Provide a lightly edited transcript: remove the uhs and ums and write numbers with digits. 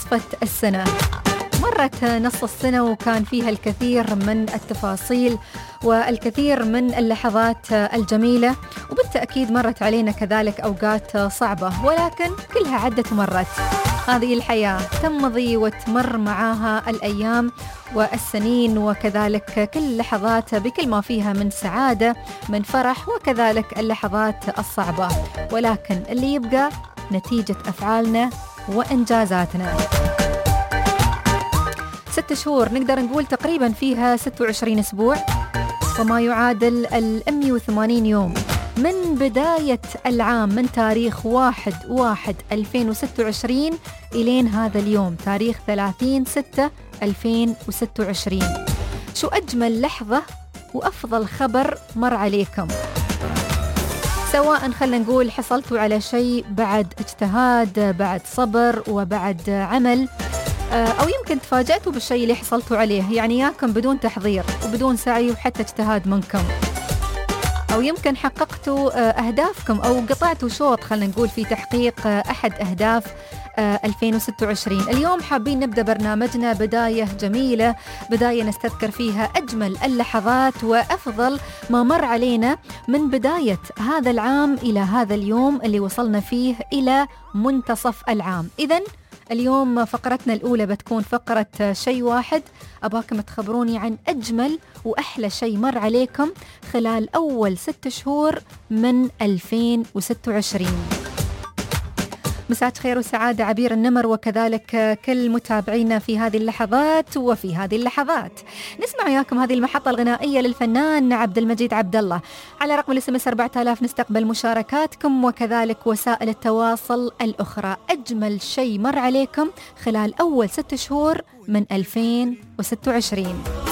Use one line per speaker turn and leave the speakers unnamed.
نصفت السنة. مرت نص السنة وكان فيها الكثير من التفاصيل والكثير من اللحظات الجميلة، وبالتأكيد مرت علينا كذلك أوقات صعبة، ولكن كلها عدت ومرت. هذه الحياة تمضي وتمر معاها الأيام والسنين، وكذلك كل اللحظات بكل ما فيها من سعادة من فرح، وكذلك اللحظات الصعبة، ولكن اللي يبقى نتيجة أفعالنا وإنجازاتنا. 6 شهور نقدر نقول تقريبا فيها 26 أسبوع، وما يعادل 180 يوم من بداية العام، من تاريخ 1/1/2026 إلين هذا اليوم تاريخ 30/6/2026. شو أجمل لحظة وأفضل خبر مر عليكم، سواء خلنا نقول حصلتوا على شيء بعد اجتهاد، بعد صبر، وبعد عمل، أو يمكن تفاجأتوا بالشيء اللي حصلتوا عليه، يعني ياكم بدون تحضير وبدون سعي وحتى اجتهاد منكم، أو يمكن حققتوا أهدافكم أو قطعتوا شوط خلنا نقول في تحقيق أحد أهداف 2026. اليوم حابين نبدأ برنامجنا بداية جميلة، بداية نستذكر فيها أجمل اللحظات وأفضل ما مر علينا من بداية هذا العام إلى هذا اليوم اللي وصلنا فيه إلى منتصف العام. إذن اليوم فقرتنا الأولى بتكون فقرة شيء واحد، أباكم تخبروني عن أجمل وأحلى شيء مر عليكم خلال أول 6 شهور من 2026. مساء خير وسعادة عبير النمر، وكذلك كل متابعينا في هذه اللحظات وفي هذه اللحظات. نسمع وياكم هذه المحطة الغنائية للفنان عبد المجيد عبد الله. على رقم الSMS 4000 نستقبل مشاركاتكم وكذلك وسائل التواصل الأخرى. أجمل شيء مر عليكم خلال أول 6 شهور من 2026.